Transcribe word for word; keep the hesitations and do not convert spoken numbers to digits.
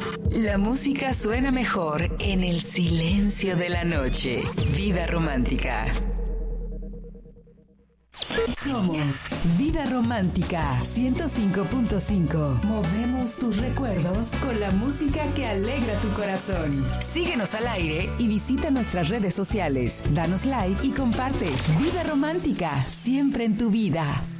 La música suena mejor en el silencio de la noche. Vida Romántica. Somos Vida Romántica ciento cinco punto cinco. Movemos tus recuerdos con la música que alegra tu corazón. Síguenos al aire y visita nuestras redes sociales. Danos like y comparte. Vida Romántica, siempre en tu vida.